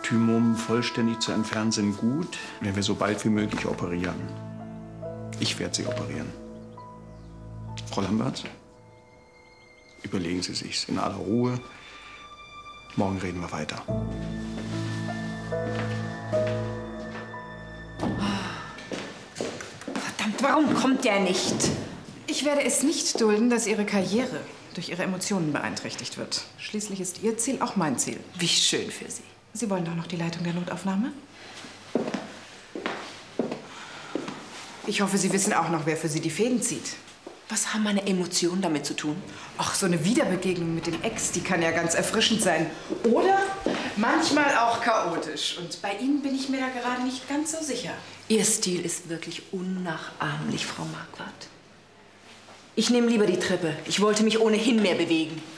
Thymom vollständig zu entfernen, sind gut, wenn wir so bald wie möglich operieren. Ich werde Sie operieren. Frau Lamberts, überlegen Sie sich's in aller Ruhe. Morgen reden wir weiter. Verdammt, warum kommt der nicht? Ich werde es nicht dulden, dass Ihre Karriere durch Ihre Emotionen beeinträchtigt wird. Schließlich ist Ihr Ziel auch mein Ziel. Wie schön für Sie. Sie wollen doch noch die Leitung der Notaufnahme? Ich hoffe, Sie wissen auch noch, wer für Sie die Fäden zieht. Was haben meine Emotionen damit zu tun? Ach, so eine Wiederbegegnung mit dem Ex, die kann ja ganz erfrischend sein. Oder manchmal auch chaotisch. Und bei Ihnen bin ich mir da gerade nicht ganz so sicher. Ihr Stil ist wirklich unnachahmlich, Frau Marquardt. Ich nehme lieber die Treppe. Ich wollte mich ohnehin mehr bewegen.